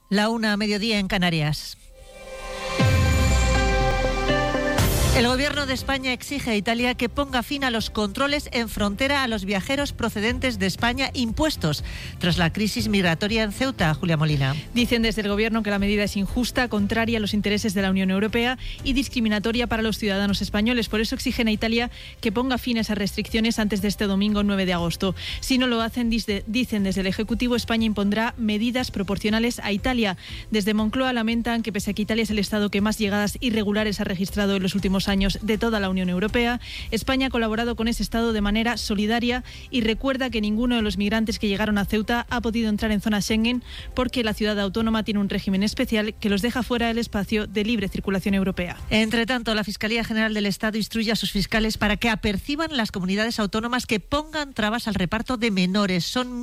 La 1:00 en Canarias. El Gobierno de España exige a Italia que ponga fin a los controles en frontera a los viajeros procedentes de España impuestos tras la crisis migratoria en Ceuta. Julia Molina. Dicen desde el Gobierno que la medida es injusta, contraria a los intereses de la Unión Europea y discriminatoria para los ciudadanos españoles. Por eso exigen a Italia que ponga fin a esas restricciones antes de este domingo 9 de agosto. Si no lo hacen, dicen desde el Ejecutivo, España impondrá medidas proporcionales a Italia. Desde Moncloa lamentan que pese a que Italia es el Estado que más llegadas irregulares ha registrado en los últimos años de toda la Unión Europea, España ha colaborado con ese Estado de manera solidaria y recuerda que ninguno de los migrantes que llegaron a Ceuta ha podido entrar en zona Schengen porque la ciudad autónoma tiene un régimen especial que los deja fuera del espacio de libre circulación europea. Entre tanto, la Fiscalía General del Estado instruye a sus fiscales para que aperciban las comunidades autónomas que pongan trabas al reparto de menores. Son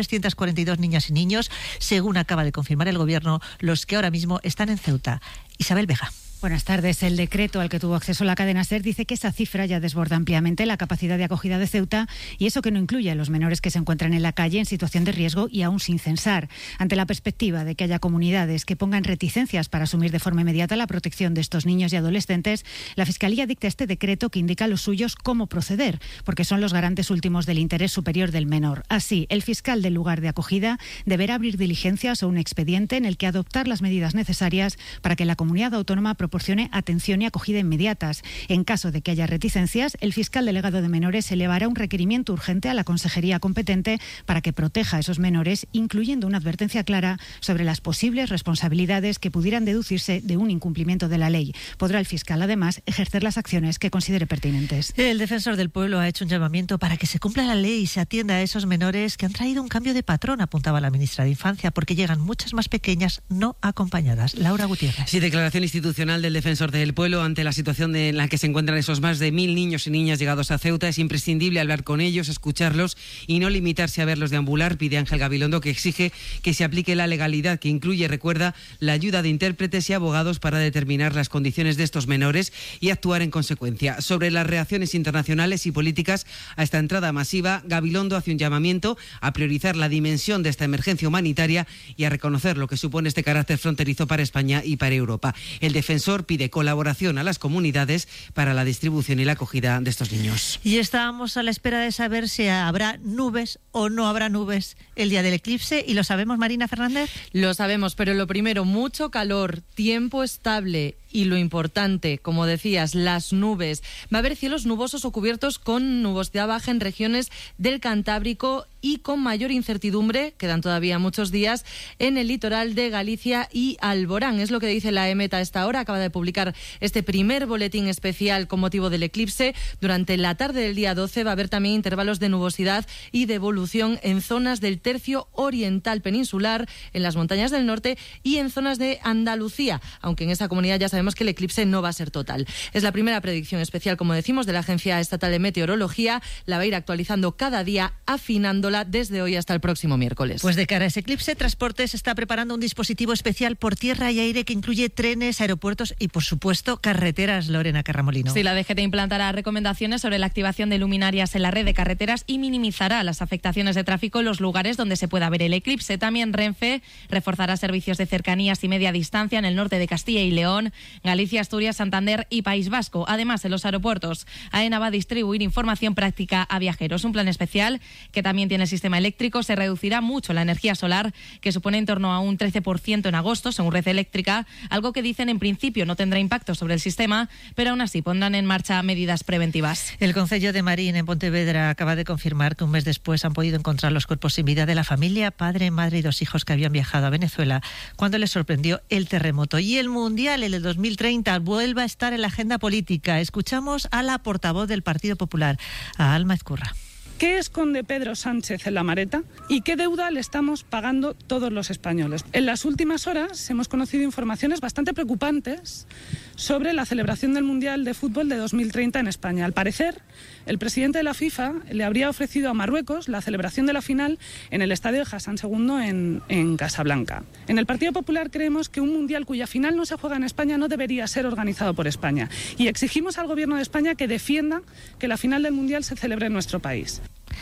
1.342 niñas y niños, según acaba de confirmar el Gobierno, los que ahora mismo están en Ceuta. Isabel Vega. Buenas tardes. El decreto al que tuvo acceso la cadena SER dice que esa cifra ya desborda ampliamente la capacidad de acogida de Ceuta y eso que no incluye a los menores que se encuentran en la calle en situación de riesgo y aún sin censar. Ante la perspectiva de que haya comunidades que pongan reticencias para asumir de forma inmediata la protección de estos niños y adolescentes, la Fiscalía dicta este decreto que indica a los suyos cómo proceder, porque son los garantes últimos del interés superior del menor. Así, el fiscal del lugar de acogida deberá abrir diligencias o un expediente en el que adoptar las medidas necesarias para que la comunidad autónoma proporcione atención y acogida inmediatas. En caso de que haya reticencias, el fiscal delegado de menores elevará un requerimiento urgente a la consejería competente para que proteja a esos menores, incluyendo una advertencia clara sobre las posibles responsabilidades que pudieran deducirse de un incumplimiento de la ley. Podrá el fiscal, además, ejercer las acciones que considere pertinentes. El Defensor del Pueblo ha hecho un llamamiento para que se cumpla la ley y se atienda a esos menores que han traído un cambio de patrón, apuntaba la ministra de Infancia, porque llegan muchas más pequeñas no acompañadas. Laura Gutiérrez. Sí, declaración institucional del Defensor del Pueblo ante la situación en la que se encuentran esos más de 1.000 niños y niñas llegados a Ceuta. Es imprescindible hablar con ellos, escucharlos y no limitarse a verlos deambular, pide Ángel Gabilondo, que exige que se aplique la legalidad, que incluye, recuerda, la ayuda de intérpretes y abogados para determinar las condiciones de estos menores y actuar en consecuencia. Sobre las reacciones internacionales y políticas a esta entrada masiva, Gabilondo hace un llamamiento a priorizar la dimensión de esta emergencia humanitaria y a reconocer lo que supone este carácter fronterizo para España y para Europa. El defensor pide colaboración a las comunidades para la distribución y la acogida de estos niños. Y estábamos a la espera de saber si habrá nubes o no habrá nubes el día del eclipse, y lo sabemos, Marina Fernández. Lo sabemos, pero lo primero, mucho calor, tiempo estable y lo importante, como decías, las nubes. Va a haber cielos nubosos o cubiertos con nubosidad baja en regiones del Cantábrico y con mayor incertidumbre, quedan todavía muchos días, en el litoral de Galicia y Alborán. Es lo que dice la EMET a esta hora. Acaba de publicar este primer boletín especial con motivo del eclipse. Durante la tarde del día 12 va a haber también intervalos de nubosidad y de evolución en zonas del tercio oriental peninsular, en las montañas del norte y en zonas de Andalucía, aunque en esa comunidad ya sabemos que el eclipse no va a ser total. Es la primera predicción especial, como decimos, de la Agencia Estatal de Meteorología. La va a ir actualizando cada día, afinándola desde hoy hasta el próximo miércoles. Pues de cara a ese eclipse, Transportes está preparando un dispositivo especial por tierra y aire que incluye trenes, aeropuertos y, por supuesto, carreteras. Lorena Carramolino. Sí, la DGT implantará recomendaciones sobre la activación de luminarias en la red de carreteras y minimizará las afectaciones de tráfico en los lugares donde se pueda ver el eclipse. También Renfe reforzará servicios de cercanías y media distancia en el norte de Castilla y León, Galicia, Asturias, Santander y País Vasco. Además, en los aeropuertos, AENA va a distribuir información práctica a viajeros. Un plan especial que también tiene el sistema eléctrico. Se reducirá mucho la energía solar, que supone en torno a un 13% en agosto, según Red Eléctrica, algo que dicen en principio no tendrá impacto sobre el sistema, pero aún así pondrán en marcha medidas preventivas. El Concello de Marín, en Pontevedra, acaba de confirmar que un mes después han podido encontrar los cuerpos sin vida de la familia, padre, madre y 2 hijos que habían viajado a Venezuela cuando les sorprendió el terremoto. Y el Mundial, el de 2030, vuelve a estar en la agenda política. Escuchamos a la portavoz del Partido Popular, a Alma Ezcurra. ¿Qué esconde Pedro Sánchez en la maleta y qué deuda le estamos pagando todos los españoles? En las últimas horas hemos conocido informaciones bastante preocupantes sobre la celebración del Mundial de Fútbol de 2030 en España. Al parecer, el presidente de la FIFA le habría ofrecido a Marruecos la celebración de la final en el estadio de Hassan II en Casablanca. En el Partido Popular creemos que un Mundial cuya final no se juega en España no debería ser organizado por España y exigimos al Gobierno de España que defienda que la final del Mundial se celebre en nuestro país.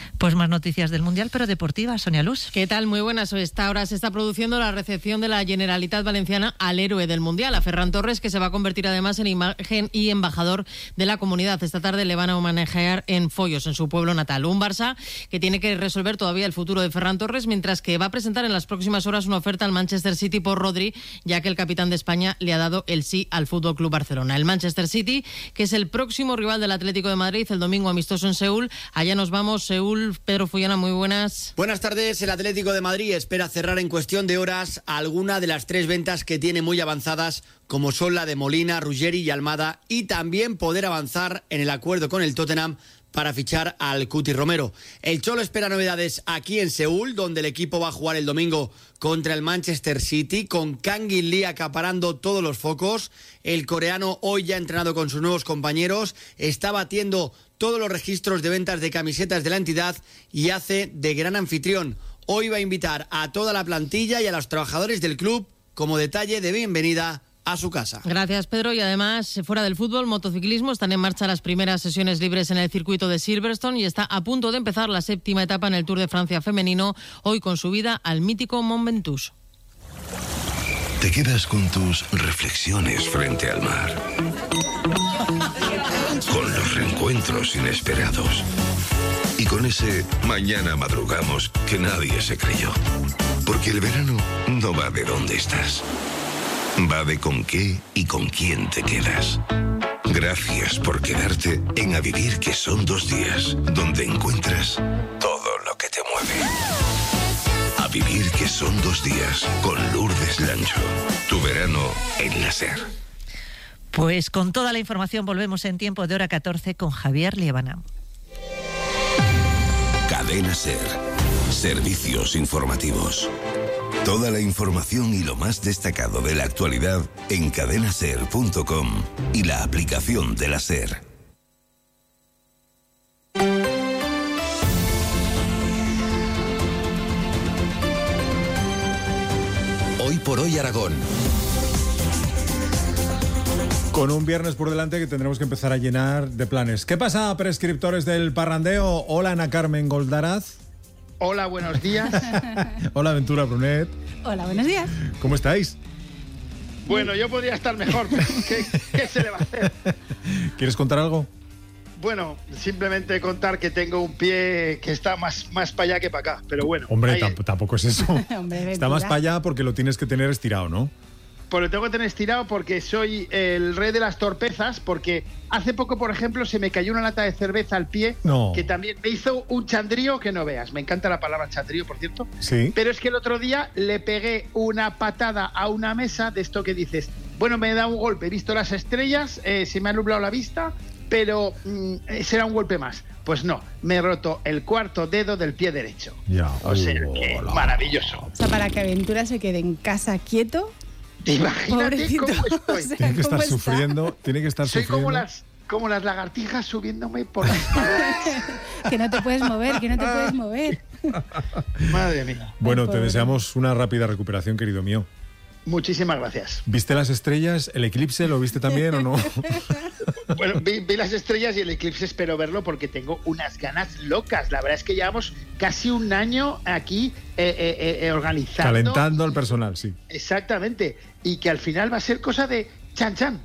Pues más noticias del Mundial, pero deportivas. Sonia Luz. ¿Qué tal? Muy buenas. Esta hora se está produciendo la recepción de la Generalitat Valenciana al héroe del Mundial, a Ferran Torres, que se va a convertir además en imagen y embajador de la comunidad. Esta tarde le van a homenajear en Foios, en su pueblo natal. Un Barça que tiene que resolver todavía el futuro de Ferran Torres, mientras que va a presentar en las próximas horas una oferta al Manchester City por Rodri, ya que el capitán de España le ha dado el sí al FC Barcelona. El Manchester City, que es el próximo rival del Atlético de Madrid, el domingo amistoso en Seúl. Allá nos vamos, Seúl. Pedro Follana, muy buenas. Buenas tardes. El Atlético de Madrid espera cerrar en cuestión de horas alguna de las 3 ventas que tiene muy avanzadas, como son la de Molina, Ruggeri y Almada, y también poder avanzar en el acuerdo con el Tottenham para fichar al Cuti Romero. El Cholo espera novedades aquí en Seúl, donde el equipo va a jugar el domingo contra el Manchester City, con Kang In Lee acaparando todos los focos. El coreano, hoy ya entrenado con sus nuevos compañeros, está batiendo todos los registros de ventas de camisetas de la entidad y hace de gran anfitrión. Hoy va a invitar a toda la plantilla y a los trabajadores del club como detalle de bienvenida a su casa. Gracias, Pedro. Y además, fuera del fútbol, motociclismo, están en marcha las primeras sesiones libres en el circuito de Silverstone y está a punto de empezar la 7ª etapa en el Tour de Francia femenino, hoy con subida al mítico Mont Ventoux. Te quedas con tus reflexiones frente al mar, con los reencuentros inesperados y con ese mañana madrugamos que nadie se creyó. Porque el verano no va de dónde estás, va de con qué y con quién te quedas. Gracias por quedarte en A Vivir, que son 2 días, donde encuentras todo lo que te mueve. A Vivir, que son 2 días, con Lourdes Lancho. Tu verano en la SER. Pues con toda la información volvemos en tiempo de hora 14 con Javier Liébana. Cadena SER. Servicios informativos. Toda la información y lo más destacado de la actualidad en cadenaser.com y la aplicación de la SER. Hoy por hoy Aragón. Con un viernes por delante que tendremos que empezar a llenar de planes. ¿Qué pasa, prescriptores del parrandeo? Hola, Ana Carmen Goldaraz. Hola, buenos días. Hola, Ventura Brunet. Hola, buenos días. ¿Cómo estáis? Bueno, yo podría estar mejor, pero ¿qué se le va a hacer? ¿Quieres contar algo? Bueno, simplemente contar que tengo un pie que está más para allá que para acá, pero bueno. Hombre, tampoco es eso. Hombre, está más para allá porque lo tienes que tener estirado, ¿no? Pues lo tengo que tener estirado porque soy el rey de las torpezas, porque hace poco, por ejemplo, se me cayó una lata de cerveza al pie, que también me hizo un chandrío que no veas. Me encanta la palabra chandrío, por cierto. Sí. Pero es que el otro día le pegué una patada a una mesa de esto que dices, bueno, me da un golpe, he visto las estrellas, se me ha nublado la vista, pero será un golpe más. Pues no, me he roto el 4º dedo del pie derecho. Ya. O sea, que maravilloso. O sea, para que Aventura se quede en casa quieto. Imagínate pobrecito, cómo estoy. O sea, Tiene que estar ¿cómo sufriendo. Tiene que estar Soy sufriendo. como las lagartijas subiéndome por las paredes. que no te puedes mover. Madre mía. Bueno, te deseamos una rápida recuperación, querido mío. Muchísimas gracias. ¿Viste las estrellas? ¿El eclipse lo viste también o no? Bueno, vi las estrellas y el eclipse espero verlo porque tengo unas ganas locas. La verdad es que llevamos casi un año aquí organizando. Calentando al personal, sí. Exactamente. Y que al final va a ser cosa de chan chan.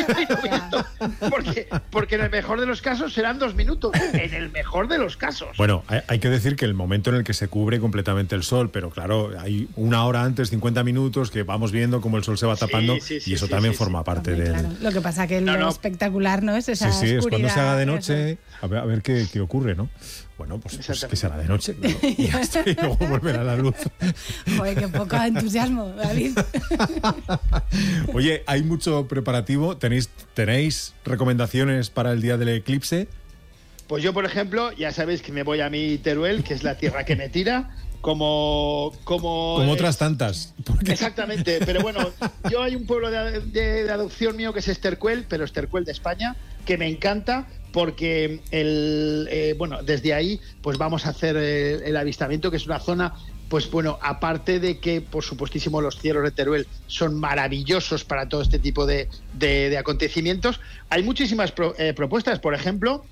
porque en el mejor de los casos serán 2 minutos. En el mejor de los casos. Bueno, hay que decir que el momento en el que se cubre completamente el sol, pero claro, hay 1 hora antes, 50 minutos, que vamos viendo cómo el sol se va tapando y eso también forma parte del... Claro. Lo que pasa que lo espectacular no es esa es cuando se haga de noche, eso. a ver qué ocurre, ¿no? Bueno, pues que se haga de noche, claro, y ya está, y luego volverá a la luz. Joder, qué poco entusiasmo, David. Oye, hay mucho preparativo. ¿Tenéis recomendaciones para el día del eclipse? Pues yo, por ejemplo, ya sabéis que me voy a mi Teruel, que es la tierra que me tira, como otras tantas. Exactamente, pero bueno, yo hay un pueblo de adopción mío que es Estercuel, pero Estercuel de España, que me encanta porque desde ahí pues vamos a hacer el avistamiento, que es una zona, pues bueno, aparte de que por supuestísimo los cielos de Teruel son maravillosos para todo este tipo de acontecimientos, hay muchísimas propuestas. Por ejemplo,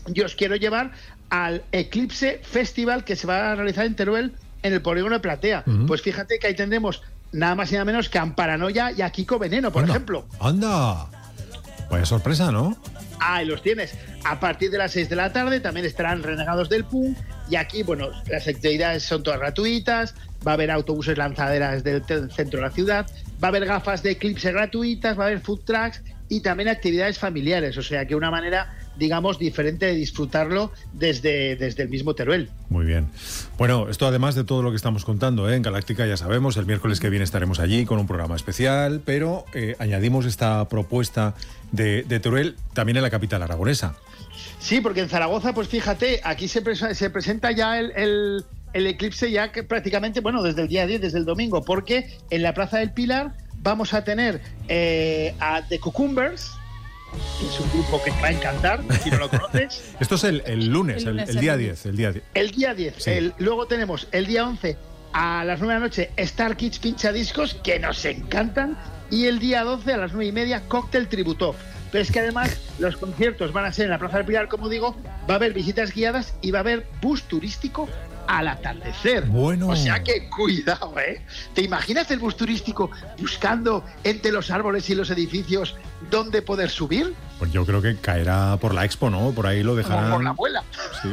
yo os quiero llevar al Eclipse Festival que se va a realizar en Teruel, en el polígono de Platea. Pues fíjate que ahí tendremos nada más y nada menos que a Amparanoia y a Kiko Veneno, por ejemplo. ¡Anda! Vaya sorpresa, ¿no? Ahí los tienes. A partir de las 6 de la tarde también estarán Renegados del Punk, y aquí, bueno, las actividades son todas gratuitas, va a haber autobuses lanzaderas del centro de la ciudad, va a haber gafas de Eclipse gratuitas, va a haber food trucks y también actividades familiares, o sea que una manera, digamos, diferente de disfrutarlo desde el mismo Teruel. Muy bien. Bueno, esto además de todo lo que estamos contando, en Galáctica, ya sabemos, el miércoles que viene estaremos allí con un programa especial, pero añadimos esta propuesta de Teruel también en la capital aragonesa. Sí, porque en Zaragoza, pues fíjate, aquí se presenta ya el eclipse ya que prácticamente, bueno, desde el día 10, desde el domingo, porque en la Plaza del Pilar vamos a tener a The Cucumbers, que es un grupo que te va a encantar, si no lo conoces. Esto es el lunes, el día 10. El día 10. Sí. Luego tenemos el día 11 a las 9 de la noche Star Kids Pinchadiscos, que nos encantan, y el día 12 a las 9:30 Cóctel Tributov. Pero es que además los conciertos van a ser en la Plaza del Pilar, como digo, va a haber visitas guiadas y va a haber bus turístico al atardecer. Bueno. O sea que cuidado, ¿eh? ¿Te imaginas el bus turístico buscando entre los árboles y los edificios dónde poder subir? Pues yo creo que caerá por la Expo, ¿no? Por ahí lo dejarán. Como por la abuela. Sí.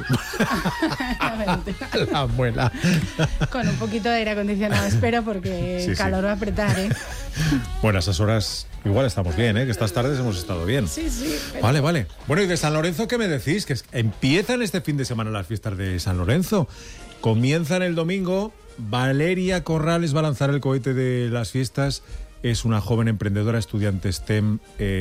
La abuela. Con un poquito de aire acondicionado, espero, porque el calor va a apretar, ¿eh? Bueno, a esas horas igual estamos bien, ¿eh? Que estas tardes hemos estado bien. Sí. Pero... Vale. Bueno, ¿y de San Lorenzo qué me decís? Que empiezan este fin de semana las fiestas de San Lorenzo. Comienzan el domingo. Valeria Corrales va a lanzar el cohete de las fiestas. Es una joven emprendedora, estudiante STEM,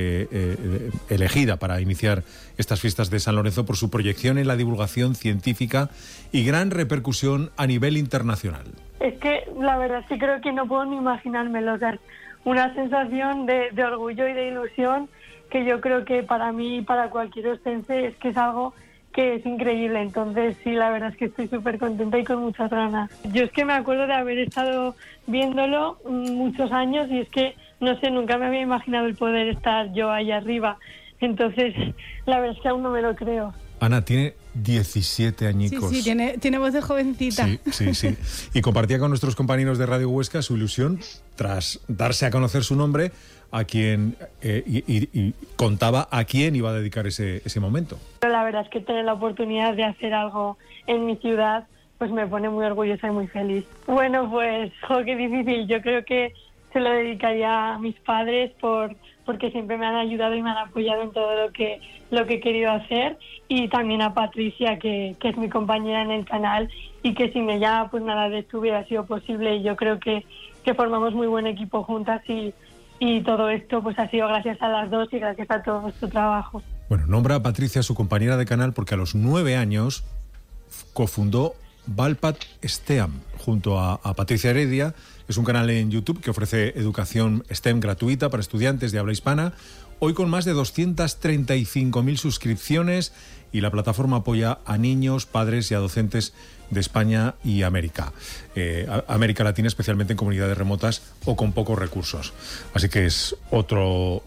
elegida para iniciar estas fiestas de San Lorenzo por su proyección en la divulgación científica y gran repercusión a nivel internacional. Es que la verdad es que creo que no puedo ni imaginármelo. O sea, una sensación de orgullo y de ilusión que yo creo que para mí y para cualquier ostense es que es algo que es increíble. Entonces sí, la verdad es que estoy súper contenta y con muchas ganas. Yo es que me acuerdo de haber estado viéndolo muchos años y es que, no sé, nunca me había imaginado el poder estar yo ahí arriba. Entonces, la verdad es que aún no me lo creo. Ana tiene 17 añicos. Sí, tiene voz de jovencita. Sí. Y compartía con nuestros compañeros de Radio Huesca su ilusión tras darse a conocer su nombre, a quien y contaba a quién iba a dedicar ese momento. Pero la verdad es que tener la oportunidad de hacer algo en mi ciudad pues me pone muy orgullosa y muy feliz. Bueno, pues, qué difícil. Yo creo que se lo dedicaría a mis padres porque siempre me han ayudado y me han apoyado en todo lo que he querido hacer, y también a Patricia, que es mi compañera en el canal y que sin ella pues nada de esto hubiera sido posible. Y yo creo que formamos muy buen equipo juntas y todo esto pues ha sido gracias a las dos y gracias a todo nuestro trabajo. Bueno, nombra a Patricia su compañera de canal porque a los 9 años cofundó Valpat STEAM junto a Patricia Heredia. Es un canal en YouTube que ofrece educación STEM gratuita para estudiantes de habla hispana, hoy con más de 235.000 suscripciones, y la plataforma apoya a niños, padres y a docentes de España y América Latina, especialmente en comunidades remotas o con pocos recursos. Así que es otro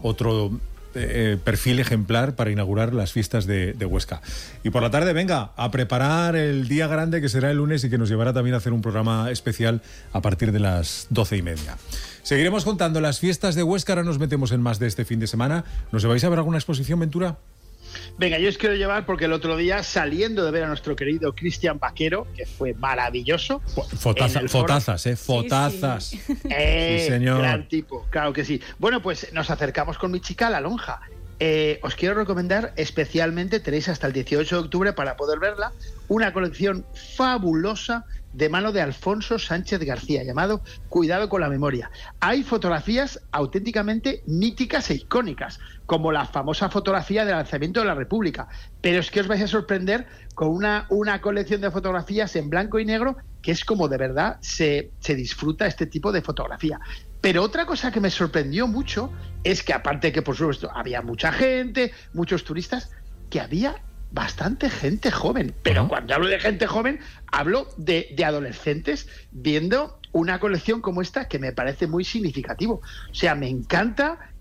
perfil ejemplar para inaugurar las fiestas de Huesca. Y por la tarde, venga, a preparar el día grande que será el lunes y que nos llevará también a hacer un programa especial a partir de las 12:30. Seguiremos contando las fiestas de Huesca. Ahora nos metemos en más de este fin de semana. ¿Nos lleváis a ver alguna exposición, Ventura? Venga, yo os quiero llevar porque el otro día, saliendo de ver a nuestro querido Cristian Vaquero, que fue maravilloso. Fotazas. Sí, señor. Gran tipo, claro que sí. Bueno, pues nos acercamos con mi chica a la lonja. Os quiero recomendar especialmente, tenéis hasta el 18 de octubre para poder verla, una colección fabulosa de mano de Alfonso Sánchez García, llamado Cuidado con la memoria. Hay fotografías auténticamente míticas e icónicas, como la famosa fotografía del lanzamiento de la República, pero es que os vais a sorprender con una colección de fotografías en blanco y negro, que es como de verdad se disfruta este tipo de fotografía. Pero otra cosa que me sorprendió mucho es que, aparte de que por supuesto había mucha gente, muchos turistas, que había bastante gente joven. Pero cuando hablo de gente joven, hablo de adolescentes viendo una colección como esta, que me parece muy significativo. O sea, me encanta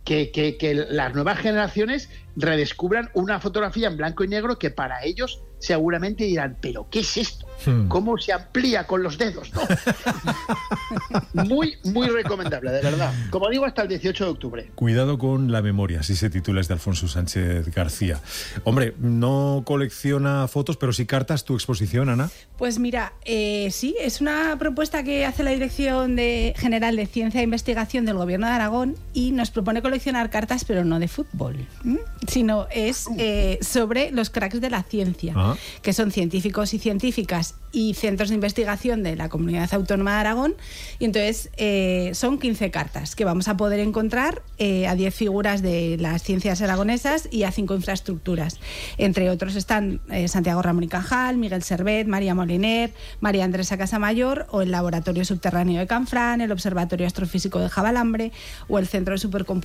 que las nuevas generaciones redescubran una fotografía en blanco y negro que para ellos seguramente dirán, ¿pero qué es esto? ¿Cómo se amplía con los dedos? ¿No? Muy, muy recomendable, de verdad. Como digo, hasta el 18 de octubre. Cuidado con la memoria, así se titula, es de Alfonso Sánchez García. Hombre, no colecciona fotos, pero sí cartas, tu exposición, Ana. Pues mira, sí, es una propuesta que hace la Dirección General de Ciencia e Investigación del Gobierno de Aragón y nos propone coleccionar cartas, pero no de fútbol, sino es sobre los cracks de la ciencia, que son científicos y científicas y centros de investigación de la Comunidad Autónoma de Aragón. Y entonces son 15 cartas que vamos a poder encontrar a 10 figuras de las ciencias aragonesas y a 5 infraestructuras. Entre otros están Santiago Ramón y Cajal, Miguel Servet, María Moliner, María Andresa Casamayor, o el Laboratorio Subterráneo de Canfrán, el Observatorio Astrofísico de Javalambre o el Centro de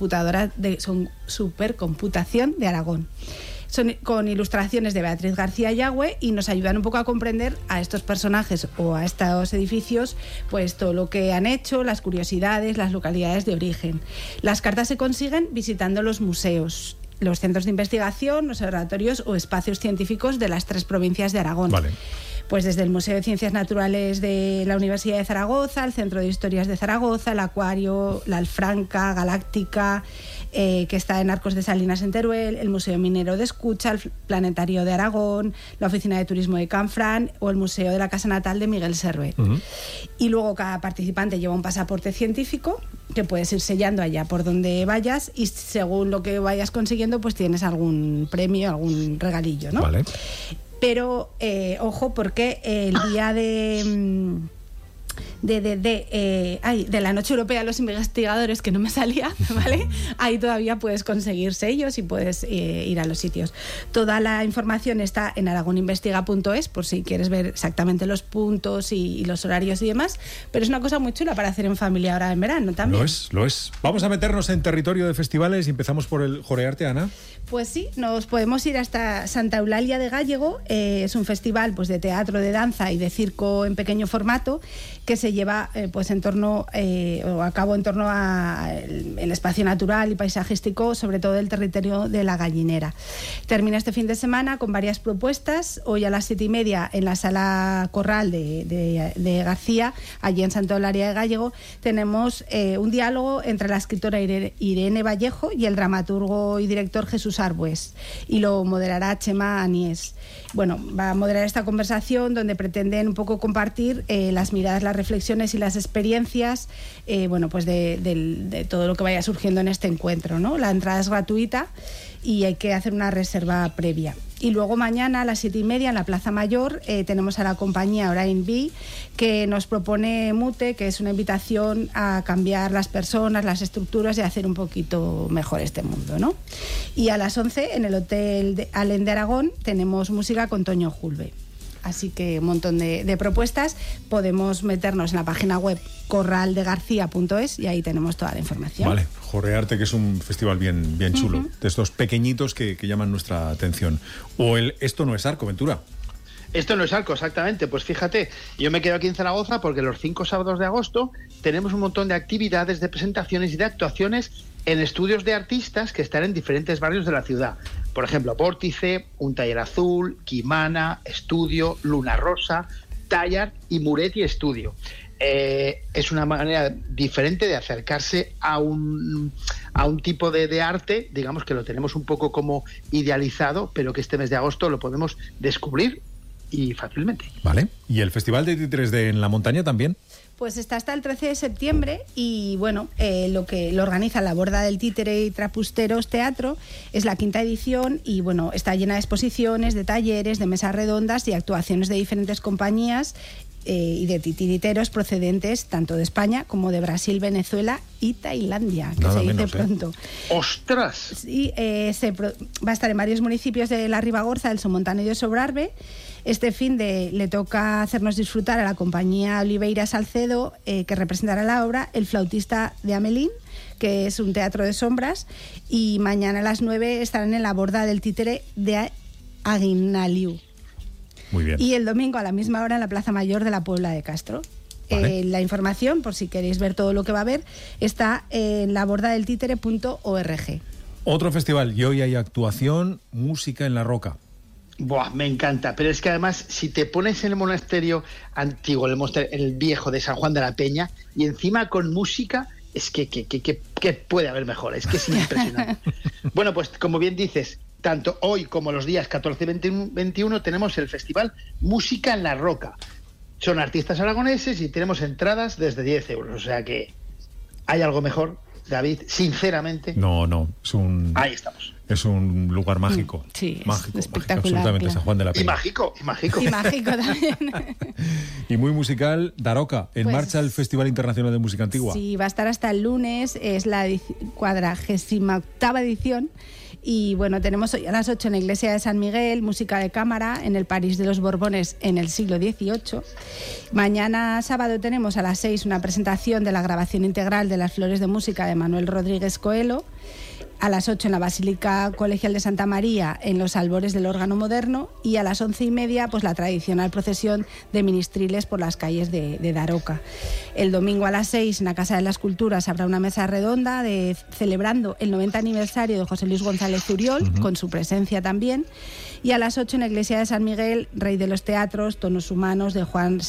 Supercomputación de Aragón. Son con ilustraciones de Beatriz García Yagüe y nos ayudan un poco a comprender a estos personajes o a estos edificios, pues todo lo que han hecho, las curiosidades, las localidades de origen. Las cartas se consiguen visitando los museos, los centros de investigación, observatorios o espacios científicos de las 3 provincias de Aragón. Vale. Pues desde el Museo de Ciencias Naturales de la Universidad de Zaragoza, el Centro de Historias de Zaragoza, el Acuario, la Alfranca, Galáctica, que está en Arcos de Salinas en Teruel, el Museo Minero de Escucha, el Planetario de Aragón, la Oficina de Turismo de Canfrán o el Museo de la Casa Natal de Miguel Servet. Y luego cada participante lleva un pasaporte científico que puedes ir sellando allá por donde vayas y según lo que vayas consiguiendo pues tienes algún premio, algún regalillo, ¿no? Vale. Pero ojo, porque el día de la Noche Europea de los Investigadores, que no me salía, ¿vale? Ahí todavía puedes conseguir sellos y puedes ir a los sitios. Toda la información está en aragoninvestiga.es por si quieres ver exactamente los puntos y los horarios y demás, pero es una cosa muy chula para hacer en familia ahora en verano también. Lo es. Vamos a meternos en territorio de festivales y empezamos por el Jorearte, Ana. Pues sí, nos podemos ir hasta Santa Eulalia de Gállego. Es un festival pues de teatro, de danza y de circo en pequeño formato que se lleva pues en torno o a cabo en torno a el espacio natural y paisajístico, sobre todo del territorio de La Gallinera. Termina este fin de semana con varias propuestas. Hoy a las 7:30 en la Sala Corral de García, allí en Santa Eulalia de Gállego, tenemos un diálogo entre la escritora Irene Vallejo y el dramaturgo y director Jesús Arbues, y lo moderará Chema Aniés. Bueno, va a moderar esta conversación donde pretenden un poco compartir las miradas, las reflexiones y las experiencias pues de todo lo que vaya surgiendo en este encuentro, ¿no? La entrada es gratuita y hay que hacer una reserva previa. Y luego mañana a las 7:30 en la Plaza Mayor tenemos a la compañía Orain B, que nos propone Mute, que es una invitación a cambiar las personas, las estructuras y a hacer un poquito mejor este mundo, ¿no? Y a las 11 en el Hotel Alén de Aragón tenemos música con Toño Julve. Así que un montón de propuestas. Podemos meternos en la página web corraldegarcía.es y ahí tenemos toda la información. Vale, Jorearte, que es un festival bien chulo, de estos pequeñitos que llaman nuestra atención. O el Esto no es Arco, Ventura. Esto no es Arco, exactamente. Pues fíjate, yo me quedo aquí en Zaragoza porque los 5 sábados de agosto tenemos un montón de actividades, de presentaciones y de actuaciones en estudios de artistas que están en diferentes barrios de la ciudad. Por ejemplo, Vórtice, Un Taller Azul, Quimana, Estudio, Luna Rosa, Tallar y Muretti Estudio. Es una manera diferente de acercarse a un tipo de arte, digamos que lo tenemos un poco como idealizado, pero que este mes de agosto lo podemos descubrir y fácilmente. Vale. ¿Y el Festival de Títeres de En la Montaña también? Pues está hasta el 13 de septiembre y bueno, lo que lo organiza la Borda del Títere y Trapusteros Teatro es la 5ª edición y bueno, está llena de exposiciones, de talleres, de mesas redondas y actuaciones de diferentes compañías y de titiriteros procedentes tanto de España como de Brasil, Venezuela y Tailandia, que se dice pronto. ¡Ostras! Sí, va a estar en varios municipios de la Ribagorza, del Somontano y de Sobrarbe. Este fin le toca hacernos disfrutar a la compañía Oliveira Salcedo, que representará la obra El Flautista de Amelín, que es un teatro de sombras, y mañana a las 9 estarán en la Borda del Títere de Aguinaliu. Muy bien. Y el domingo a la misma hora en la Plaza Mayor de la Puebla de Castro. Vale. La información, por si queréis ver todo lo que va a haber, está en labordadeltitere.org. Otro festival, y hoy hay actuación, música en la roca. Buah, me encanta, pero es que además si te pones en el monasterio antiguo, el viejo de San Juan de la Peña, y encima con música, es que puede haber mejor, es que es impresionante. Bueno, pues como bien dices, tanto hoy como los días 14 y 21 tenemos el festival Música en la Roca. Son artistas aragoneses y tenemos entradas desde 10 euros, o sea que hay algo mejor, David, sinceramente. No, ahí estamos. Es un lugar mágico. Sí, mágico, espectacular. Absolutamente, claro. San Juan de la Peña. Y mágico. Y mágico también. Y muy musical, Daroca. En Pues, marcha el Festival Internacional de Música Antigua. Sí, va a estar hasta el lunes, es la 48ª edición. Y bueno, tenemos hoy a las 8 en la iglesia de San Miguel, música de cámara en el París de los Borbones en el siglo XVIII. Mañana sábado tenemos a las 6 una presentación de la grabación integral de las Flores de Música de Manuel Rodríguez Coelho. A las 8 en la Basílica Colegial de Santa María, en los albores del órgano moderno, y a las 11:30 pues la tradicional procesión de ministriles por las calles de Daroca. El domingo a las 6 en la Casa de las Culturas habrá una mesa redonda celebrando el 90 aniversario de José Luis González Zuriol, con su presencia también, y a las 8 en la iglesia de San Miguel, Rey de los Teatros, Tonos Humanos de Juan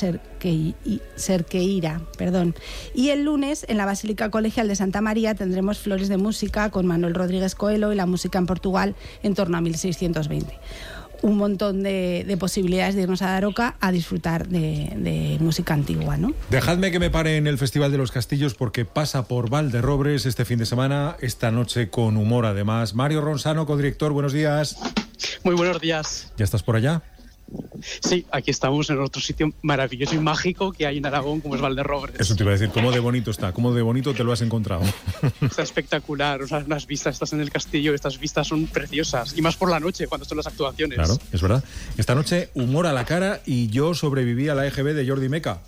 Cerqueira. Y el lunes en la Basílica Colegial de Santa María tendremos Flores de Música con Manuel Rodríguez Coelho y la música en Portugal en torno a 1620. Un montón de posibilidades de irnos a Daroca a disfrutar de música antigua, ¿no? Dejadme que me pare en el Festival de los Castillos porque pasa por Valderrobres este fin de semana, esta noche con humor además. Mario Ronsano, codirector, buenos días. Muy buenos días. ¿Ya estás por allá? Sí, aquí estamos en otro sitio maravilloso y mágico que hay en Aragón, como es Valderrobres. Eso te iba a decir, ¿cómo de bonito está? ¿Cómo de bonito te lo has encontrado? Está espectacular, o sea, unas vistas, estás en el castillo, estas vistas son preciosas, y más por la noche, cuando son las actuaciones. Claro, es verdad. Esta noche, humor a la cara y yo sobreviví a la EGB de Jordi Meca.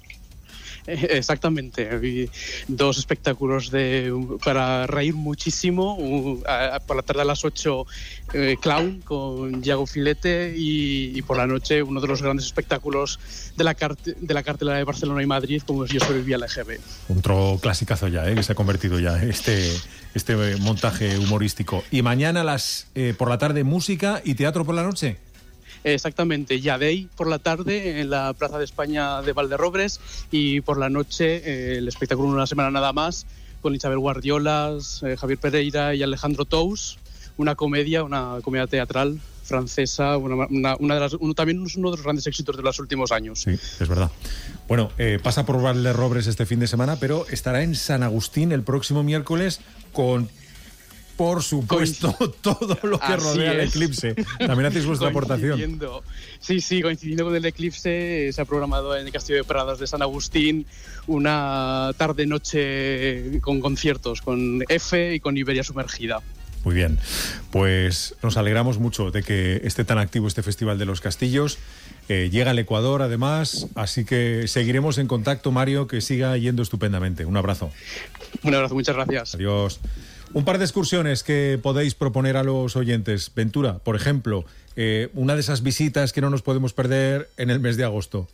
Exactamente, vi dos espectáculos para reír muchísimo. Por la tarde a las 8 Clown con Iago Filete y por la noche uno de los grandes espectáculos de la cartelera de Barcelona y Madrid, como es Yo sobreviví a la EGB. Otro clasicazo ya, que se ha convertido ya este montaje humorístico. Y mañana por la tarde música y teatro por la noche. Exactamente, Yadei por la tarde en la Plaza de España de Valderrobres y por la noche el espectáculo Una semana nada más con Isabel Guardiolas, Javier Pereira y Alejandro Tous, una comedia teatral francesa, también uno de los grandes éxitos de los últimos años. Sí, es verdad. Bueno, pasa por Valderrobres este fin de semana, pero estará en San Agustín el próximo miércoles con... Por supuesto, todo lo que rodea el eclipse. También hacéis vuestra aportación. Sí, coincidiendo con el eclipse, se ha programado en el Castillo de Prados de San Agustín una tarde-noche con conciertos, con F y con Iberia Sumergida. Muy bien, pues nos alegramos mucho de que esté tan activo este Festival de los Castillos. Llega al Ecuador, además, así que seguiremos en contacto, Mario, que siga yendo estupendamente. Un abrazo. Un abrazo, muchas gracias. Adiós. Un par de excursiones que podéis proponer a los oyentes. Ventura, por ejemplo, una de esas visitas que no nos podemos perder en el mes de agosto.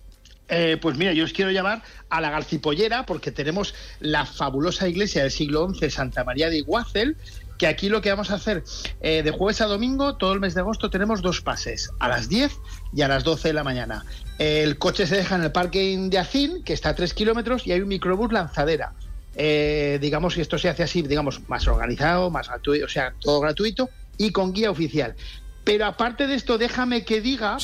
Pues mira, yo os quiero llamar a la Garcipollera porque tenemos la fabulosa iglesia del siglo XI, Santa María de Iguácel, que aquí lo que vamos a hacer de jueves a domingo, todo el mes de agosto tenemos 2 pases, a las 10 y a las 12 de la mañana. El coche se deja en el parking de Acín, que está a 3 kilómetros, y hay un microbús lanzadera. Digamos que esto se hace así, digamos, más organizado, más gratuito, o sea, todo gratuito y con guía oficial. Pero aparte de esto, déjame que diga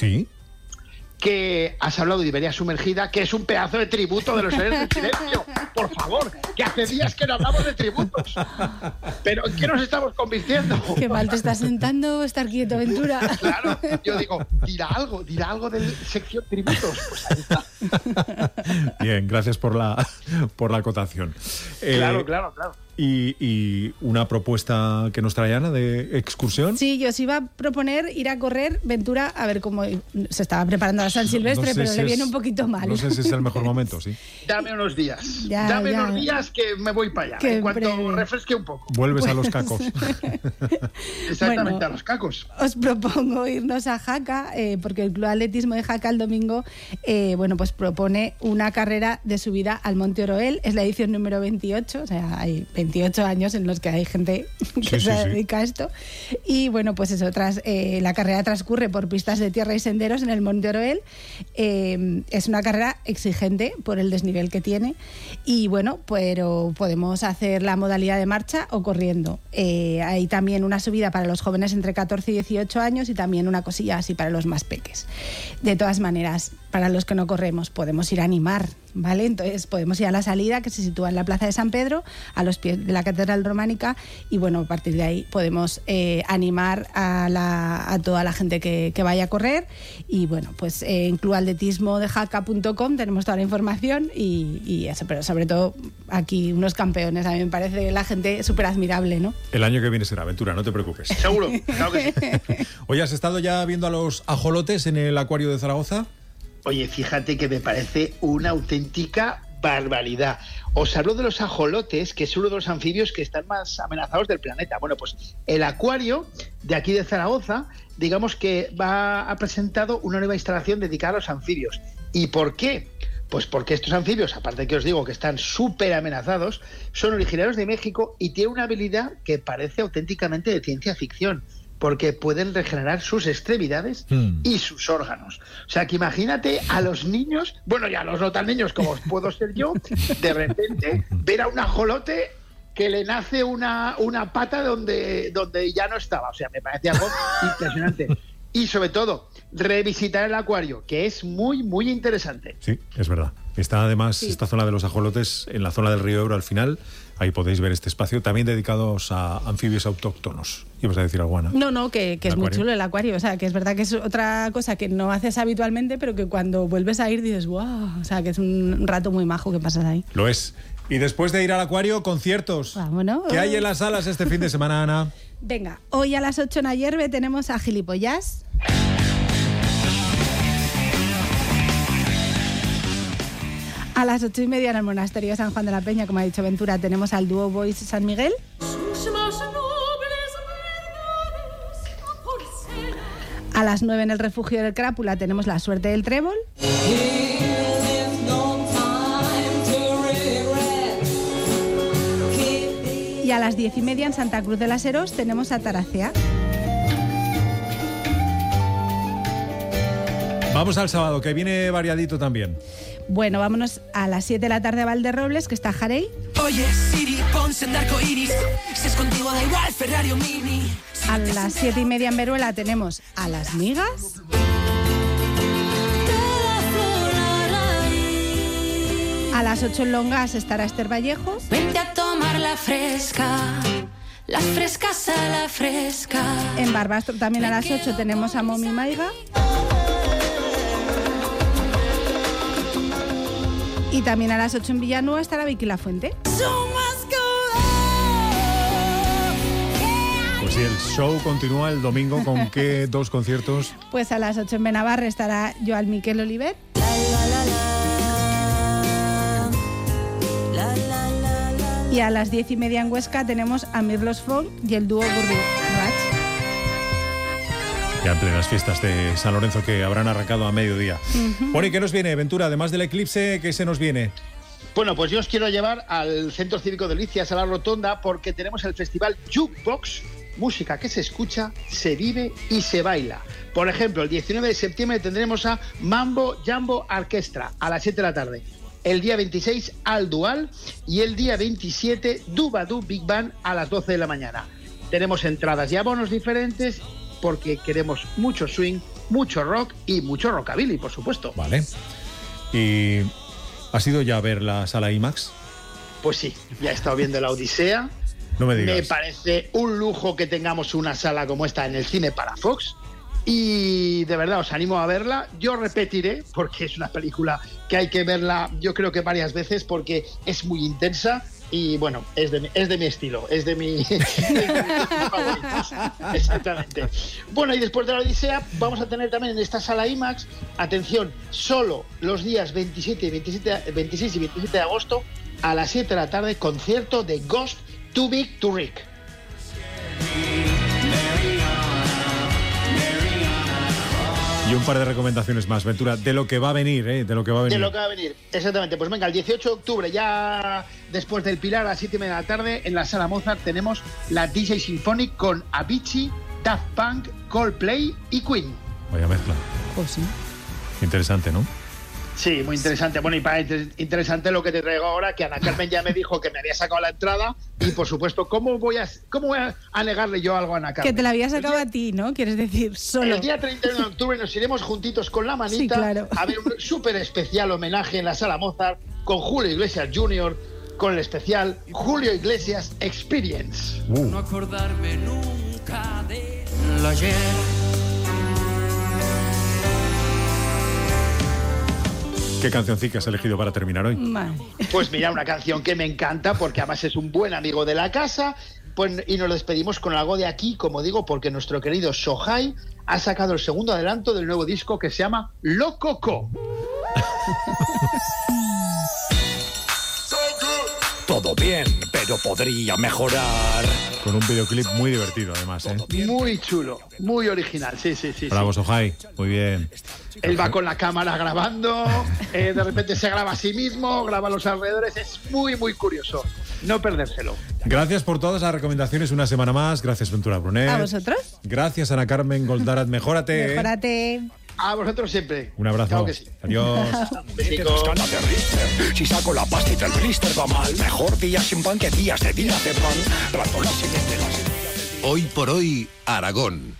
que has hablado de Iberia Sumergida, que es un pedazo de tributo de los Héroes del Silencio. Por favor, que hace días que no hablamos de tributos. Pero ¿en qué nos estamos convirtiendo? Qué mal te estás sentando estar quieto, Ventura. Claro, yo digo, dirá algo de sección tributos. Pues ahí está. Bien, gracias por la acotación. Claro. ¿Y una propuesta que nos trae Ana de excursión? Sí, yo os iba a proponer ir a correr Ventura, a ver cómo se estaba preparando a San Silvestre, No sé pero si le es- viene un poquito mal. No sé si es el mejor momento, sí. Dame unos días. Ya, unos días que me voy para allá. Que En cuanto breve. refresque un poco. Vuelves a los cacos. Exactamente, Bueno. a los cacos. Os propongo irnos a Jaca, porque el Club Atletismo de Jaca el domingo, pues propone una carrera de subida al Monte Oroel. Es la edición número 28, o sea, hay 28 años en los que hay gente que se dedica a esto. Y bueno, pues eso, la carrera transcurre por pistas de tierra y senderos en el Monte Oroel. Es una carrera exigente por el desnivel que tiene. Y bueno, pero podemos hacer la modalidad de marcha o corriendo. Hay también una subida para los jóvenes entre 14 y 18 años y también una cosilla así para los más peques. De todas maneras, para los que no corremos, podemos ir a animar, ¿vale? Entonces podemos ir a la salida, que se sitúa en la Plaza de San Pedro, a los pies de la Catedral Románica, y bueno, a partir de ahí podemos animar a toda la gente que vaya a correr. Y bueno, pues en clubatletismodejaca.com tenemos toda la información y eso, pero sobre todo aquí unos campeones. A mí me parece la gente súper admirable, ¿no? El año que viene será aventura, no te preocupes. Seguro, claro que sí. Oye, ¿has estado ya viendo a los ajolotes en el acuario de Zaragoza? Oye, fíjate que me parece una auténtica barbaridad. Os hablo de los ajolotes, que es uno de los anfibios que están más amenazados del planeta. Bueno, pues el acuario de aquí de Zaragoza, digamos que ha presentado una nueva instalación dedicada a los anfibios. ¿Y por qué? Pues porque estos anfibios, aparte que os digo que están súper amenazados, son originarios de México y tienen una habilidad que parece auténticamente de ciencia ficción, porque pueden regenerar sus extremidades y sus órganos. O sea, que imagínate a los niños, bueno, y a los no tan niños como puedo ser yo, de repente ver a un ajolote que le nace una pata donde ya no estaba. O sea, me parece algo impresionante. Y sobre todo, revisitar el acuario, que es muy, muy interesante. Sí, es verdad. Está además esta zona de los ajolotes en la zona del río Ebro al final. Ahí podéis ver este espacio, también dedicados a anfibios autóctonos. ¿Ibas a decir algo, Ana? No, que es muy chulo el acuario. O sea, que es verdad que es otra cosa que no haces habitualmente, pero que cuando vuelves a ir dices, wow. O sea, que es un rato muy majo que pasas ahí. Lo es. Y después de ir al acuario, conciertos. Vámonos. ¿Qué hay en las salas este fin de semana, Ana? Venga, hoy a las 8 en Ayerbe tenemos a Gilipollas. A las 8:30 en el Monasterio de San Juan de la Peña, como ha dicho Ventura, tenemos al dúo Boys San Miguel. A las 9 en el Refugio del Crápula tenemos La Suerte del Trébol. Y a las 10:30 en Santa Cruz de las Heros tenemos a Taracea. Vamos al sábado, que viene variadito también. Bueno, vámonos a las 7 de la tarde a Valderrobles, que está Jarey. Oye, Siri, ponse en arcoiris. Si es contigo da igual, Ferrari o Mini. A las 7:30 en Veruela tenemos a Las Migas. A las 8 en Longas estará Esther Vallejo. Vente a tomar la fresca. Las frescas a la fresca. En Barbastro también a las 8 tenemos a Momi Maiga. Y también a las 8 en Villanueva estará Vicky Lafuente. Pues sí, el show continúa el domingo. ¿Con qué dos conciertos? Pues a las 8 en Benavarre estará Joan Miquel Oliver. Y a las 10:30 en Huesca tenemos a Mirlos Fong y el dúo Burri Rach. Ya en plenas fiestas de San Lorenzo que habrán arrancado a mediodía. Bueno, ¿y qué nos viene, Ventura? Además del eclipse, ¿qué se nos viene? Bueno, pues yo os quiero llevar al Centro Cívico de Delicias, a la Rotonda, porque tenemos el festival Jukebox, música que se escucha, se vive y se baila. Por ejemplo, el 19 de septiembre tendremos a Mambo Jambo Orquestra a las 7 de la tarde. El día 26 Al Dual y el día 27 Dubadú Big Band a las 12 de la mañana. Tenemos entradas y abonos diferentes porque queremos mucho swing, mucho rock y mucho rockabilly, por supuesto. Vale. ¿Y has ido ya a ver la sala IMAX? Pues sí, ya he estado viendo La Odisea. No me digas. Me parece un lujo que tengamos una sala como esta en el cine Palafox. Y de verdad os animo a verla. Yo repetiré, porque es una película que hay que verla, yo creo que varias veces, porque es muy intensa. Y bueno, es de mi estilo, es de mis favoritos. Exactamente. Bueno, y después de la Odisea vamos a tener también en esta sala IMAX, atención, solo los días 26 y 27 de agosto a las 7 de la tarde, concierto de Ghost Too Big to Rick. Y un par de recomendaciones más, Ventura, de lo que va a venir, de lo que va a venir. De lo que va a venir, exactamente. Pues venga, el 18 de octubre, ya después del Pilar, a las 7:30 de la tarde, en la Sala Mozart tenemos la DJ Symphonic con Avicii, Daft Punk, Coldplay y Queen. Vaya mezcla. Pues sí. Interesante, ¿no? Sí, muy interesante. Bueno, y para interesante lo que te traigo ahora, que Ana Carmen ya me dijo que me había sacado la entrada y, por supuesto, ¿cómo voy a negarle yo algo a Ana Carmen? Que te la había sacado a ti, ¿no? Quieres decir, solo. El día 31 de octubre nos iremos juntitos con la manita, sí, claro, a ver un súper especial homenaje en la Sala Mozart con Julio Iglesias Jr., con el especial Julio Iglesias Experience. No acordarme nunca de lo ayer. ¿Qué cancioncita has elegido para terminar hoy? Pues mira, una canción que me encanta porque además es un buen amigo de la casa, pues, y nos despedimos con algo de aquí, como digo, porque nuestro querido Shohei ha sacado el segundo adelanto del nuevo disco que se llama Lococo. Todo bien, pero podría mejorar. Con un videoclip muy divertido, además, ¿eh? Muy chulo, muy original, sí. Bravo, Shohei, muy bien. Él va con la cámara grabando, de repente se graba a sí mismo, graba a los alrededores, es muy, muy curioso. No perdérselo. Gracias por todas las recomendaciones una semana más. Gracias, Ventura Brunet. ¿A vosotros? Gracias, Ana Carmen Goldarat. Mejórate. Mejórate. A vosotros siempre. Un abrazo. Claro que sí. Adiós. Si saco la pastita, el blister va mal. Mejor días sin pan que días de pan. Trato la siguiente, Hoy por hoy, Aragón.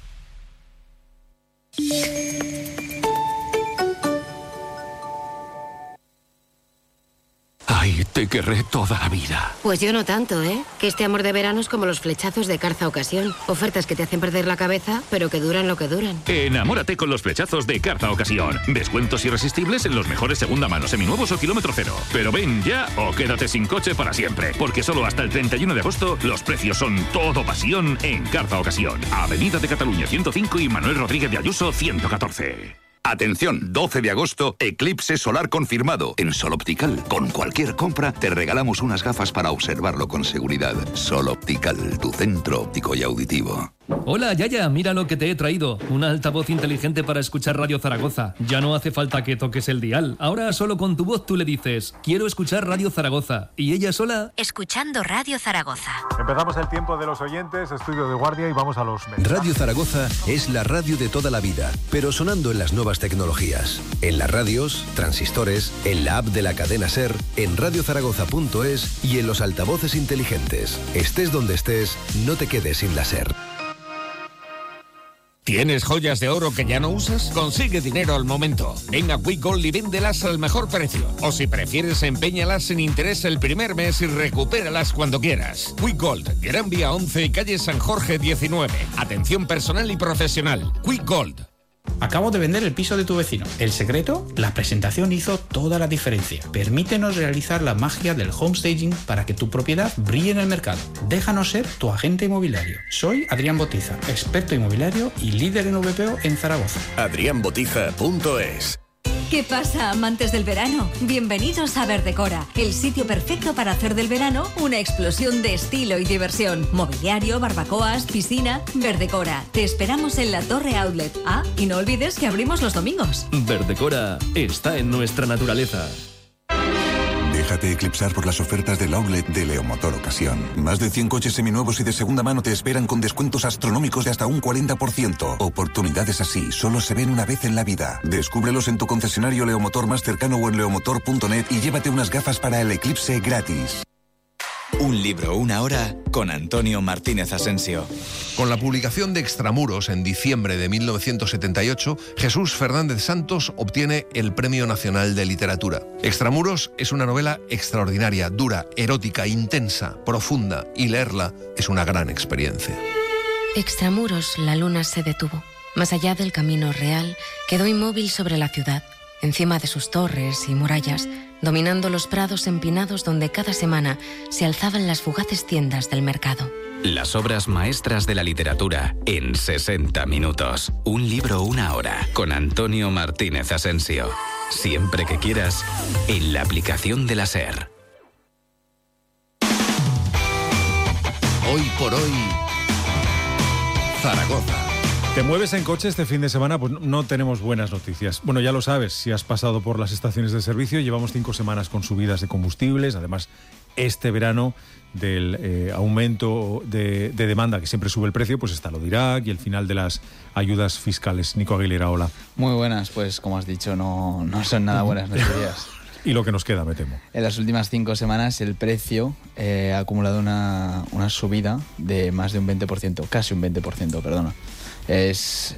Ay, te querré toda la vida. Pues yo no tanto, ¿eh? Que este amor de verano es como los flechazos de Carza Ocasión. Ofertas que te hacen perder la cabeza, pero que duran lo que duran. Enamórate con los flechazos de Carza Ocasión. Descuentos irresistibles en los mejores segunda mano, seminuevos o kilómetro cero. Pero ven ya o quédate sin coche para siempre. Porque solo hasta el 31 de agosto los precios son todo pasión en Carza Ocasión. Avenida de Cataluña 105 y Manuel Rodríguez de Ayuso 114. Atención, 12 de agosto, eclipse solar confirmado en Sol Optical. Con cualquier compra te regalamos unas gafas para observarlo con seguridad. Sol Optical, tu centro óptico y auditivo. Hola, Yaya, mira lo que te he traído. Un altavoz inteligente para escuchar Radio Zaragoza. Ya no hace falta que toques el dial. Ahora solo con tu voz tú le dices, quiero escuchar Radio Zaragoza. Y ella sola... Escuchando Radio Zaragoza. Empezamos el tiempo de los oyentes, estudio de guardia y vamos a los... Radio Zaragoza es la radio de toda la vida, pero sonando en las nuevas tecnologías. En las radios, transistores, en la app de la cadena SER, en radiozaragoza.es y en los altavoces inteligentes. Estés donde estés, no te quedes sin la SER. ¿Tienes joyas de oro que ya no usas? Consigue dinero al momento. Ven a WeGold y véndelas al mejor precio. O si prefieres, empeñalas sin interés el primer mes y recupéralas cuando quieras. WeGold, Gran Vía 11 y calle San Jorge 19. Atención personal y profesional. WeGold. Acabo de vender el piso de tu vecino. ¿El secreto? La presentación hizo toda la diferencia. Permítenos realizar la magia del homestaging para que tu propiedad brille en el mercado. Déjanos ser tu agente inmobiliario. Soy Adrián Botiza, experto inmobiliario y líder en VPO en Zaragoza. adrianbotiza.es. ¿Qué pasa, amantes del verano? Bienvenidos a Verdecora, el sitio perfecto para hacer del verano una explosión de estilo y diversión. Mobiliario, barbacoas, piscina. Verdecora, te esperamos en la Torre Outlet. Ah, y no olvides que abrimos los domingos. Verdecora está en nuestra naturaleza. Déjate eclipsar por las ofertas del outlet de Leomotor Ocasión. Más de 100 coches seminuevos y de segunda mano te esperan con descuentos astronómicos de hasta un 40%. Oportunidades así solo se ven una vez en la vida. Descúbrelos en tu concesionario Leomotor más cercano o en leomotor.net y llévate unas gafas para el eclipse gratis. Un libro, una hora, con Antonio Martínez Asensio. Con la publicación de Extramuros en diciembre de 1978, Jesús Fernández Santos obtiene el Premio Nacional de Literatura. Extramuros es una novela extraordinaria, dura, erótica, intensa, profunda, y leerla es una gran experiencia. Extramuros, la luna se detuvo. más allá del Camino Real, quedó inmóvil sobre la ciudad, encima de sus torres y murallas, dominando los prados empinados donde cada semana se alzaban las fugaces tiendas del mercado. Las obras maestras de la literatura en 60 minutos. Un libro, una hora, con Antonio Martínez Asensio. Siempre que quieras, en la aplicación de la SER. Hoy por hoy, Zaragoza. ¿Te mueves en coche este fin de semana? Pues no tenemos buenas noticias. Bueno, ya lo sabes, si has pasado por las estaciones de servicio, llevamos 5 semanas con subidas de combustibles. Además, este verano del aumento de demanda, que siempre sube el precio, pues está lo de Irak y el final de las ayudas fiscales. Nico Aguilera, hola. Muy buenas, pues como has dicho, no son nada buenas noticias. Y lo que nos queda, me temo. En las últimas 5 semanas el precio ha acumulado una subida de más de un 20%, casi un 20%, perdona. Es